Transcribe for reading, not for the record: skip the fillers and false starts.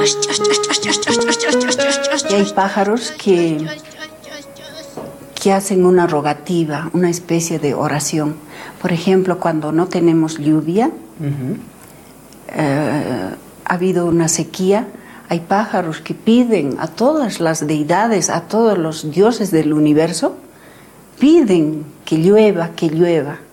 Y hay pájaros que hacen una rogativa, una especie de oración. Por ejemplo, cuando no tenemos lluvia, ha habido una sequía, hay pájaros que piden a todas las deidades, a todos los dioses del universo, piden que llueva, que llueva.